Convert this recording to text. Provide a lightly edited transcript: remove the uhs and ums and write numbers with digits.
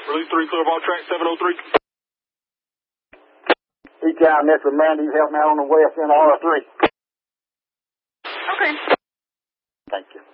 Release 3, clear of all track 703. E-Town, this is Mandy. Help me out on the west end of R3. Okay. Thank you.